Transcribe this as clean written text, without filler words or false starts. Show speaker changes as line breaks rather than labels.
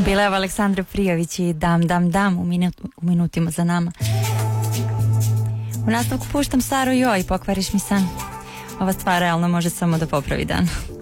Bila je Aleksandra Prijović i Dam Dam Dam u minutima za nama. U nastavku puštam Saru Joj, Pokvariš mi san. Ova stvar realno može samo da popravi dan.